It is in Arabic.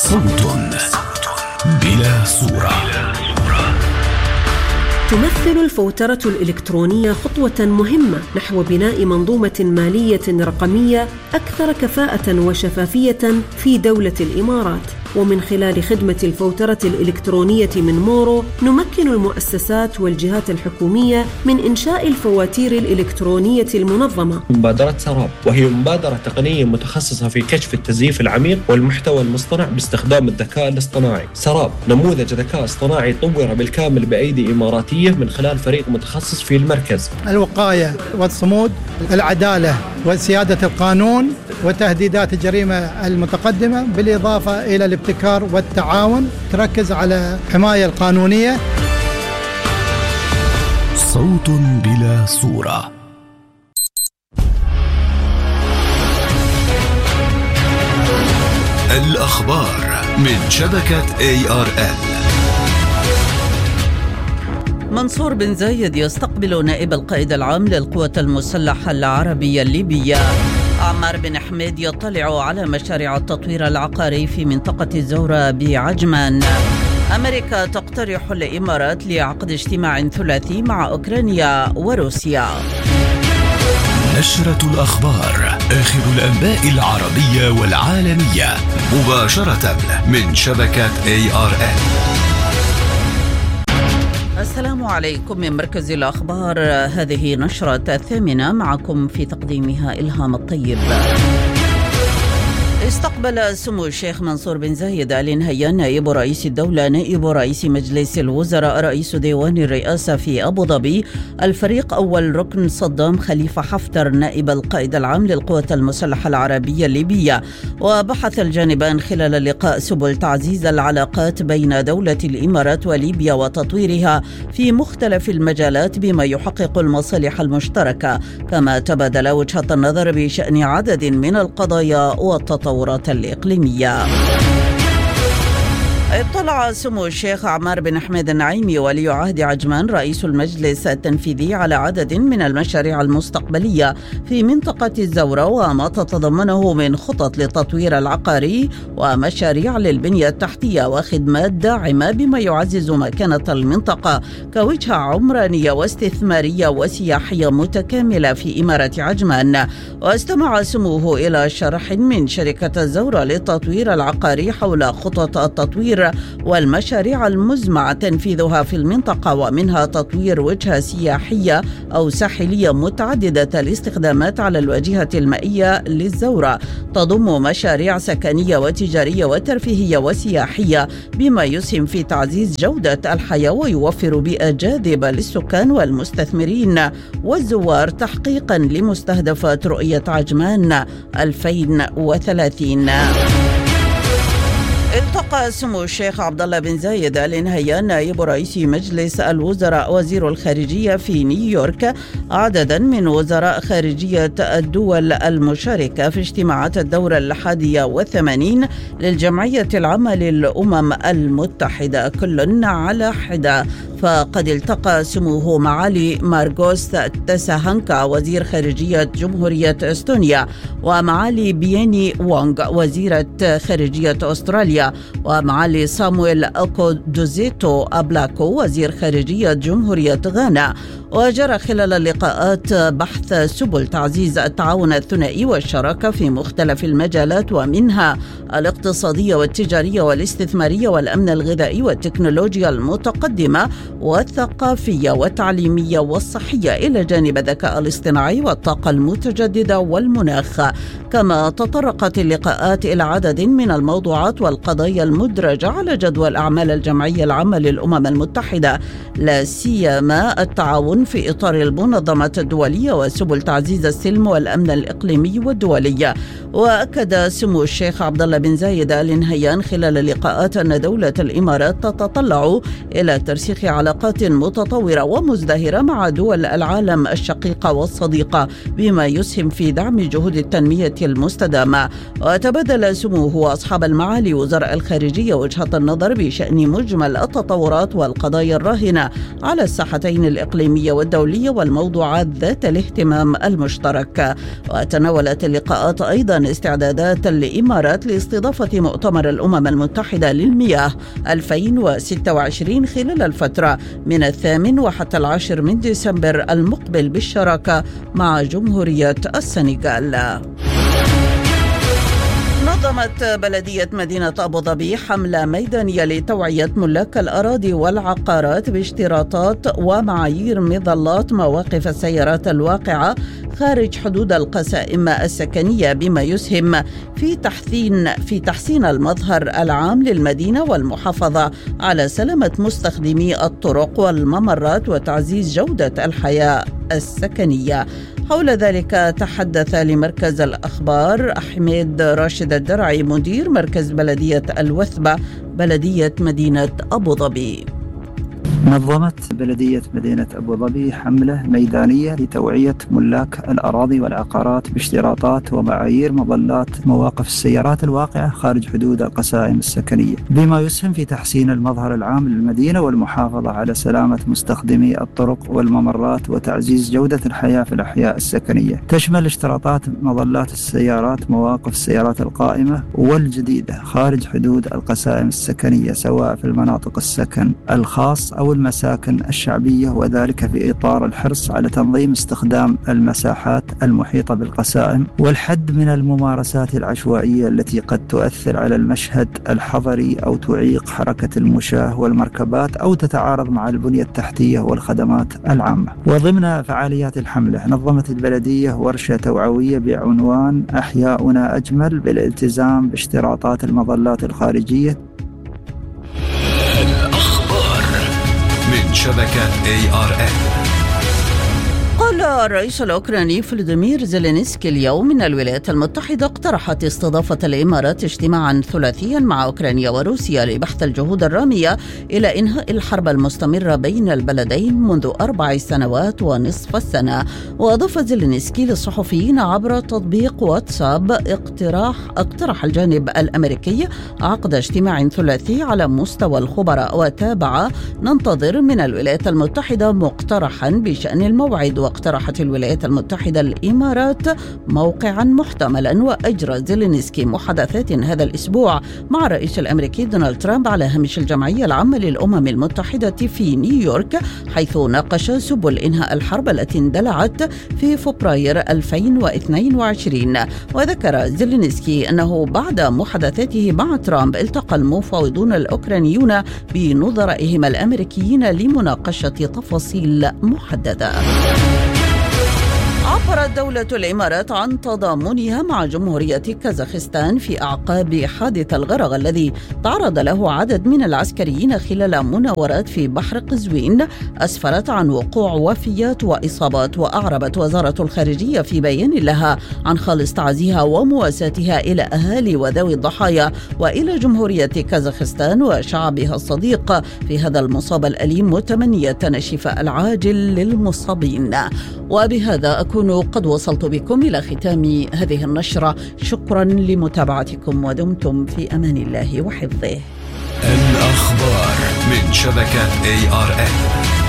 صوت بلا صورة. تمثل الفوترة الإلكترونية خطوة مهمة نحو بناء منظومة مالية رقمية أكثر كفاءة وشفافية في دولة الإمارات. ومن خلال خدمة الفوترة الإلكترونية من مورو نمكن المؤسسات والجهات الحكومية من إنشاء الفواتير الإلكترونية المنظمة. مبادرة سراب، وهي مبادرة تقنية متخصصة في كشف التزييف العميق والمحتوى المصطنع باستخدام الذكاء الاصطناعي. سراب نموذج ذكاء اصطناعي طور بالكامل بأيدي إماراتية من خلال فريق متخصص في المركز. الوقاية والصمود، العدالة وسيادة القانون، وتهديدات الجريمة المتقدمة، بالإضافة إلى الابتكار والتعاون، تركز على الحماية القانونية. صوت بلا صورة. الأخبار من شبكة ARN. منصور بن زايد يستقبل نائب القائد العام للقوات المسلحة العربية الليبية. عمار بن حميد يطلع على مشاريع التطوير العقاري في منطقة الزورة بعجمان. أمريكا تقترح الإمارات لعقد اجتماع ثلاثي مع أوكرانيا وروسيا. نشرة الأخبار، آخر الأنباء العربية والعالمية، مباشرة من شبكة ARN. السلام عليكم من مركز الأخبار. هذه نشرة 8 معكم في تقديمها إلهام الطيب. استقبل سمو الشيخ منصور بن زايد آل نهيان نائب رئيس الدولة نائب رئيس مجلس الوزراء رئيس ديوان الرئاسة في أبو ظبي الفريق أول ركن صدام خليفة حفتر نائب القائد العام للقوات المسلحة العربية الليبية. وبحث الجانبان خلال اللقاء سبل تعزيز العلاقات بين دولة الإمارات وليبيا وتطويرها في مختلف المجالات بما يحقق المصالح المشتركة، كما تبادل وجهة النظر بشأن عدد من القضايا والتطورات الإقليمية. اطلع سمو الشيخ عمار بن حميد النعيمي ولي عهد عجمان رئيس المجلس التنفيذي على عدد من المشاريع المستقبلية في منطقة الزورة وما تتضمنه من خطط للتطوير العقاري ومشاريع للبنية التحتية وخدمات داعمة بما يعزز مكانة المنطقة كوجهة عمرانية واستثمارية وسياحية متكاملة في إمارة عجمان. واستمع سموه إلى شرح من شركة الزورة للتطوير العقاري حول خطط التطوير والمشاريع المزمع تنفيذها في المنطقة، ومنها تطوير وجهة سياحية أو ساحلية متعددة الاستخدامات على الواجهة المائية للزورة تضم مشاريع سكنية وتجارية وترفيهية وسياحية بما يسهم في تعزيز جودة الحياة ويوفر بيئة جاذبة للسكان والمستثمرين والزوار تحقيقا لمستهدفات رؤية عجمان 2030. التقى سمو الشيخ عبد الله بن زايد آل نهيان نائب رئيس مجلس الوزراء وزير الخارجية في نيويورك عددا من وزراء خارجية الدول المشاركة في اجتماعات الدورة 81 للجمعية العامة للأمم المتحدة كل على حدة. فقد التقى سموه معالي مارغوس تساهانكا وزير خارجية جمهورية استونيا، ومعالي بياني وونغ وزيرة خارجية أستراليا، ومعالي سامويل أكو دوزيتو أبلاكو وزير خارجية جمهورية غانا. وجرى خلال اللقاءات بحث سبل تعزيز التعاون الثنائي والشراكة في مختلف المجالات، ومنها الاقتصادية والتجارية والاستثمارية والأمن الغذائي والتكنولوجيا المتقدمة والثقافية والتعليمية والصحية، إلى جانب الذكاء الاصطناعي والطاقة المتجددة والمناخ. كما تطرقت اللقاءات إلى عدد من الموضوعات والقضايا المدرجة على جدول أعمال الجمعية العامة للأمم المتحدة، لا سيما التعاون في إطار المنظمات الدولية وسبل تعزيز السلم والأمن الإقليمي والدولي. وأكد سمو الشيخ عبد الله بن زايد آل نهيان خلال اللقاءات أن دولة الإمارات تتطلع إلى ترسيخ علاقات متطورة ومزدهرة مع دول العالم الشقيقة والصديقة بما يسهم في دعم جهود التنمية المستدامة. وتبادل سموه وأصحاب المعالي وزراء الخارجية الخارجية وجهة النظر بشأن مجمل التطورات والقضايا الراهنة على الساحتين الإقليمية والدولية والموضوعات ذات الاهتمام المشترك. وتناولت اللقاءات أيضا استعدادات الإمارات لاستضافة مؤتمر الأمم المتحدة للمياه 2026 خلال الفترة من 8 وحتى 10 من ديسمبر المقبل بالشراكة مع جمهورية السنغال. نظمت بلدية مدينة أبو ظبي حملة ميدانية لتوعية ملاك الأراضي والعقارات باشتراطات ومعايير مظلات مواقف السيارات الواقعة خارج حدود القسائم السكنية، بما يسهم في تحسين المظهر العام للمدينة والمحافظة على سلامة مستخدمي الطرق والممرات وتعزيز جودة الحياة السكنية. حول ذلك تحدث لمركز الأخبار أحمد راشد الدرعي مدير مركز بلدية الوثبة بلدية مدينة أبو ظبي. نظمت بلدية مدينة أبو ظبي حملة ميدانية لتوعية ملاك الأراضي والعقارات باشتراطات ومعايير مظلات مواقف السيارات الواقعة خارج حدود القسائم السكنية، بما يسهم في تحسين المظهر العام للمدينة والمحافظة على سلامة مستخدمي الطرق والممرات وتعزيز جودة الحياة في الأحياء السكنية. تشمل اشتراطات مظلات السيارات مواقف السيارات القائمة والجديدة خارج حدود القسائم السكنية، سواء في المناطق السكن الخاص أو المساكن الشعبية، وذلك في إطار الحرص على تنظيم استخدام المساحات المحيطة بالقسائم والحد من الممارسات العشوائية التي قد تؤثر على المشهد الحضري أو تعيق حركة المشاة والمركبات أو تتعارض مع البنية التحتية والخدمات العامة. وضمن فعاليات الحملة نظمت البلدية ورشة توعوية بعنوان أحياؤنا أجمل بالالتزام باشتراطات المظلات الخارجية. من شبكة ARN. قال الرئيس الأوكراني فلوديمير زيلينسكي اليوم إن الولايات المتحدة اقترحت استضافة الإمارات اجتماعا ثلاثيا مع أوكرانيا وروسيا لبحث الجهود الرامية إلى إنهاء الحرب المستمرة بين البلدين منذ 4 سنوات ونصف السنة. وأضاف زيلينسكي للصحفيين عبر تطبيق واتساب اقترح الجانب الأمريكي عقد اجتماع ثلاثي على مستوى الخبراء، وتابع ننتظر من الولايات المتحدة مقترحا بشأن الموعد. واقترحت الولايات المتحدة الإمارات موقعا محتملا. وأجرى زيلينسكي محادثات هذا الأسبوع مع الرئيس الأمريكي دونالد ترامب على هامش الجمعية العامة للأمم المتحدة في نيويورك، حيث ناقش سبل إنهاء الحرب التي اندلعت في فبراير 2022. وذكر زيلينسكي أنه بعد محادثاته مع ترامب التقى المفاوضون الأوكرانيون بنظرائهم الأمريكيين لمناقشة تفاصيل محددة. عبرت دولة الإمارات عن تضامنها مع جمهورية كازاخستان في أعقاب حادث الغرق الذي تعرض له عدد من العسكريين خلال مناورات في بحر قزوين أسفرت عن وقوع وفيات وإصابات. وأعربت وزارة الخارجية في بيان لها عن خالص تعزيها ومواساتها إلى أهالي وذوي الضحايا وإلى جمهورية كازاخستان وشعبها الصديق في هذا المصاب الأليم، متمنية الشفاء العاجل للمصابين. وبهذا أكون قد وصلت بكم إلى ختام هذه النشرة. شكرا لمتابعتكم ودمتم في أمان الله وحفظه. الأخبار من شبكة ARN.